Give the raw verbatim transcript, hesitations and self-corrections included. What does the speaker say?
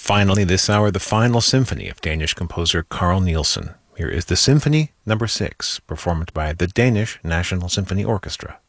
Finally, this hour, the final symphony of Danish composer Carl Nielsen. Here is the Symphony Number Six, performed by the Danish National Symphony Orchestra.